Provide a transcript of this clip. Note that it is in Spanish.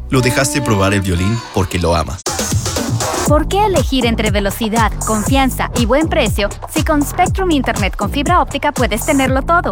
Lo dejaste probar el violín porque lo ama. ¿Por qué elegir entre velocidad, confianza y buen precio si con Spectrum Internet con fibra óptica puedes tenerlo todo?